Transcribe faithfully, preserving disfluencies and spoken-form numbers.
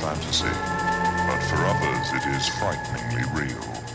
fantasy, but for others it is frighteningly real.